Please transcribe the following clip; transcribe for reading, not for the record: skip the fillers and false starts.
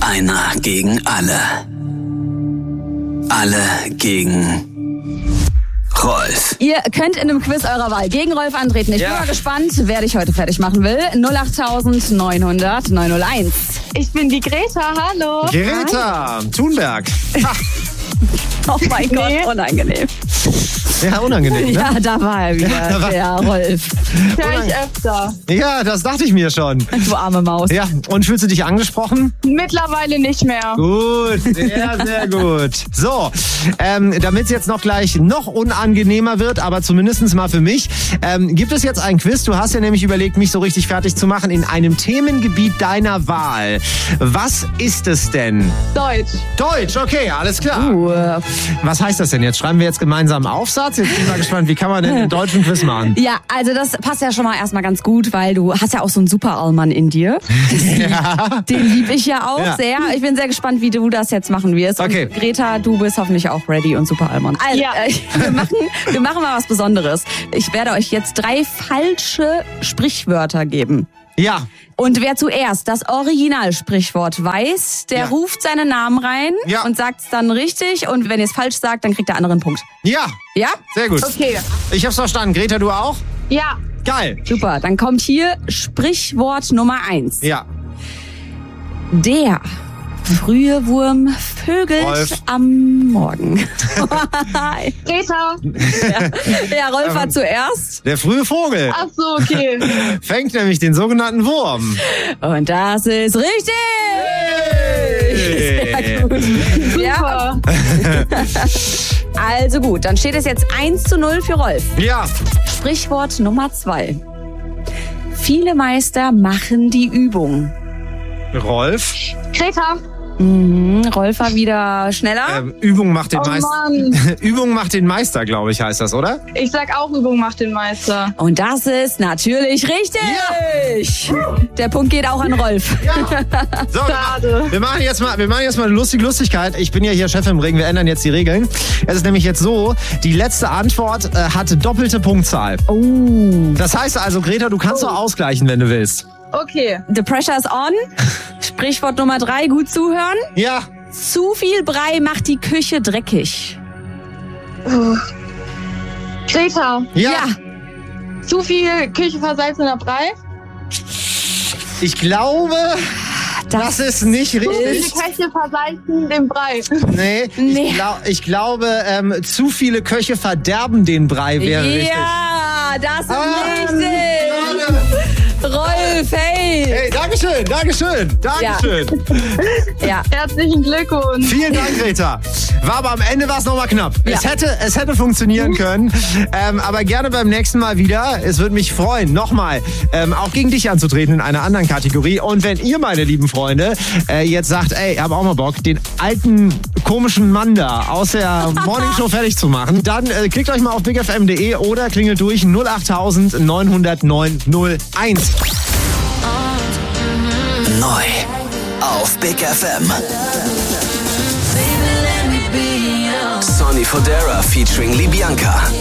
Einer gegen alle. Alle gegen Rolf. Ihr könnt in einem Quiz eurer Wahl gegen Rolf antreten. Ich bin mal gespannt, wer dich heute fertig machen will. 08900 901. Ich bin die Greta, hallo. Greta Thunberg. Oh mein Gott, unangenehm. Ja, unangenehm, ne? Ja, da war er wieder, der Rolf. Hör ich öfter. Ja, das dachte ich mir schon. Du arme Maus. Ja, und fühlst du dich angesprochen? Mittlerweile nicht mehr. Gut, sehr, sehr gut. So, damit es jetzt noch gleich noch unangenehmer wird, aber zumindest mal für mich, gibt es jetzt ein Quiz. Du hast ja nämlich überlegt, mich so richtig fertig zu machen in einem Themengebiet deiner Wahl. Was ist es denn? Deutsch. Deutsch, okay, alles klar. Was heißt das denn jetzt? Schreiben wir jetzt gemeinsam einen Aufsatz? Jetzt bin ich mal gespannt, wie kann man denn einen deutschen Quiz machen? Ja, also das passt ja schon mal erstmal ganz gut, weil du hast ja auch so einen Superallmann in dir. Ja. Den liebe ich ja auch sehr. Ich bin sehr gespannt, wie du das jetzt machen wirst. Okay. Und Greta, du bist hoffentlich auch ready und Superallmann. Also, Ja. wir machen mal was Besonderes. Ich werde euch jetzt 3 falsche Sprichwörter geben. Ja. Und wer zuerst das Originalsprichwort weiß, der ruft seinen Namen rein und sagt es dann richtig. Und wenn ihr es falsch sagt, dann kriegt der andere einen Punkt. Ja. Ja? Sehr gut. Okay. Ich hab's verstanden. Greta, du auch? Ja. Geil. Super, dann kommt hier Sprichwort Nummer 1. Ja. Der frühe Wurm vögelt Rolf. am Morgen. Greta. Ja, Rolf war zuerst. Der frühe Vogel Ach so, okay. fängt nämlich den sogenannten Wurm. Und das ist richtig! Sehr gut. Ja. Also gut, dann steht es jetzt 1:0 für Rolf. Ja. Sprichwort Nummer 2. Viele Meister machen die Übung. Rolf. Greta. Rolf war wieder schneller. Übung macht den Oh Meister. Mann. Übung macht den Meister, glaube ich, heißt das, oder? Ich sag auch, Übung macht den Meister. Und das ist natürlich richtig. Der Punkt geht auch an Rolf. So, Schade. wir machen jetzt mal eine Lustigkeit. Ich bin ja hier Chef im Ring, wir ändern jetzt die Regeln. Es ist nämlich jetzt so, die letzte Antwort hatte doppelte Punktzahl. Oh. Das heißt also, Greta, du kannst doch ausgleichen, wenn du willst. Okay. The pressure is on. Sprichwort Nummer 3, gut zuhören. Ja. Zu viel Brei macht die Küche dreckig. Greta. Ja. Zu viel Küche versalzener Brei. Ich glaube, das ist nicht Zu viele richtig. Köche versalzen den Brei. Nee. Ich glaube, zu viele Köche verderben den Brei, wäre richtig. Ja, das ist Schade. richtig. Rolf, hey. Hey, Dankeschön. Ja. Herzlichen Glückwunsch. Vielen Dank, Greta. Aber am Ende war es nochmal knapp. Ja. Es hätte funktionieren können. Aber gerne beim nächsten Mal wieder. Es würde mich freuen, nochmal auch gegen dich anzutreten in einer anderen Kategorie. Und wenn ihr, meine lieben Freunde, jetzt sagt, ey, ich hab auch mal Bock, den alten komischen Mann da aus der Morningshow fertig zu machen, dann klickt euch mal auf bigfm.de oder klingelt durch 08000 900 901. Neu auf Big FM. Sonny Fodera featuring Libyanka.